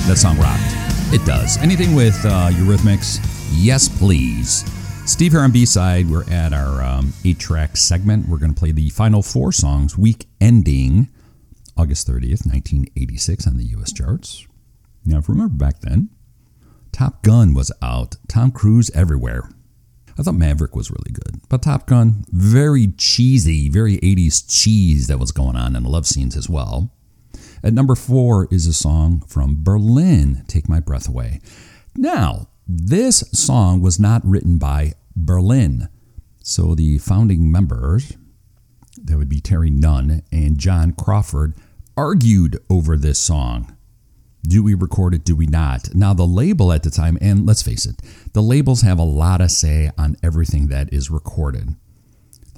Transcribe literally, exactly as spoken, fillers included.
That song rocked. It does. Anything with uh, Eurythmics? Yes, please. Steve here on B-Side. We're at our um, eight-track segment. We're going to play the final four songs, week ending August thirtieth, nineteen eighty-six on the U S charts. Now, if you remember back then, Top Gun was out. Tom Cruise everywhere. I thought Maverick was really good. But Top Gun, very cheesy, very eighties cheese that was going on in the love scenes as well. At number four is a song from Berlin, Take My Breath Away. Now, this song was not written by Berlin. So the founding members, that would be Terry Nunn and John Crawford, argued over this song. Do we record it? Do we not? Now, the label at the time, and let's face it, the labels have a lot of say on everything that is recorded.